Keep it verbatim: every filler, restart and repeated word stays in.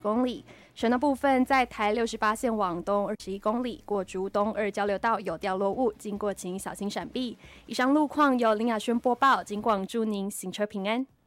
公里。省道部分，在台六十八线往东二十一公里，过竹东二交流道有掉落物，经过请小心闪避。以上路况由林雅轩播报，警广祝您行车平安。